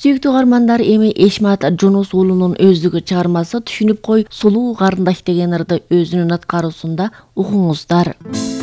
Сүйүктүү угармандар, эми Эшмат Жонос уулунун өздүгү чыгармасы Түшүнүп кой, сулуу карындаш деген ырды өзүнүн аткаруусунда угуңуздар.